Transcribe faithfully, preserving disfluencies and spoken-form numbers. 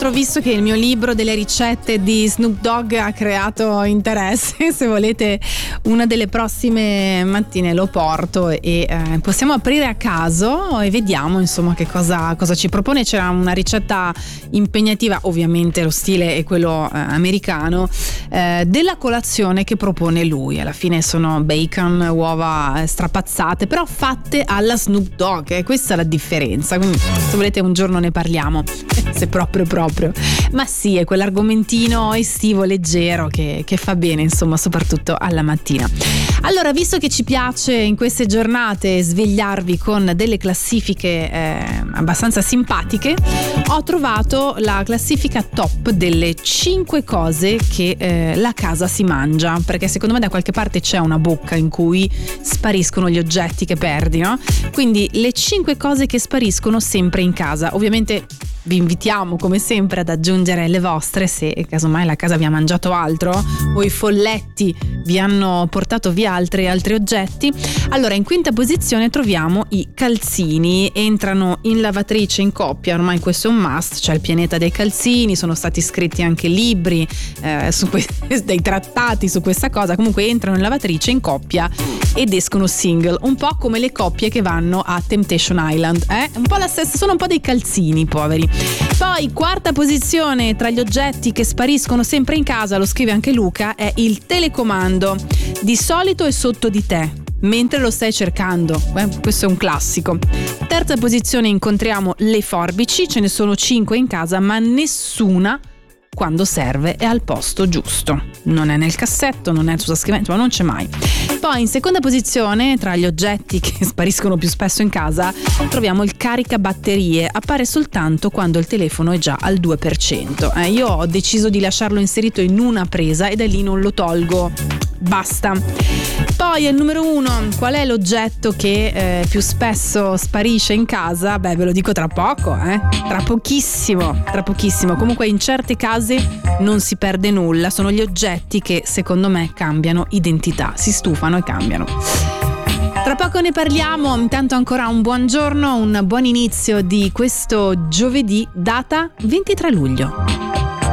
l'altro ho visto che il mio libro delle ricette di Snoop Dogg ha creato interesse. Se volete una delle prossime mattine lo porto e eh, possiamo aprire a caso e vediamo insomma che cosa, cosa ci propone. C'era una ricetta impegnativa, ovviamente lo stile è quello eh, americano, eh, della colazione che propone lui. Alla fine sono bacon, uova strapazzate, però fatte alla Snoop Dogg, e questa è la differenza. Quindi se volete un giorno ne parliamo, se proprio proprio. Ma sì, è quell'argomentino estivo leggero che, che fa bene, insomma, soprattutto alla mattina. Allora, visto che ci piace in queste giornate svegliarvi con delle classifiche eh, abbastanza simpatiche, ho trovato la classifica top delle cinque cose che eh, la casa si mangia, perché secondo me da qualche parte c'è una bocca in cui spariscono gli oggetti che perdi, no? Quindi le cinque cose che spariscono sempre in casa. Ovviamente vi invitiamo come sempre ad aggiungere le vostre se casomai la casa vi ha mangiato altro o i folletti vi hanno portato via altri, altri oggetti. Allora, in quinta posizione troviamo i calzini. Entrano in lavatrice in coppia, ormai questo è un must, c'è il pianeta dei calzini, sono stati scritti anche libri, eh, su que- dei trattati su questa cosa. Comunque entrano in lavatrice in coppia ed escono single, un po' come le coppie che vanno a Temptation Island, eh? Un po' la stessa, sono un po' dei calzini poveri. Poi quarta posizione tra gli oggetti che spariscono sempre in casa, lo scrive anche Luca, è il telecomando. Di solito è sotto di te mentre lo stai cercando, eh, questo è un classico. Terza posizione incontriamo le forbici, ce ne sono cinque in casa ma nessuna quando serve è al posto giusto, non è nel cassetto, non è sulla scrivania, ma non c'è mai. Poi in seconda posizione tra gli oggetti che spariscono più spesso in casa troviamo il caricabatterie. Appare soltanto quando il telefono è già al due per cento. Eh, io ho deciso di lasciarlo inserito in una presa e da lì non lo tolgo, basta. Poi al numero uno, qual è l'oggetto che eh, più spesso sparisce in casa? Beh, ve lo dico tra poco, eh? Tra pochissimo, tra pochissimo. Comunque in certi casi non si perde nulla, sono gli oggetti che secondo me cambiano identità, si stufano e cambiano. Tra poco ne parliamo, intanto ancora un buongiorno, un buon inizio di questo giovedì, data ventitré luglio.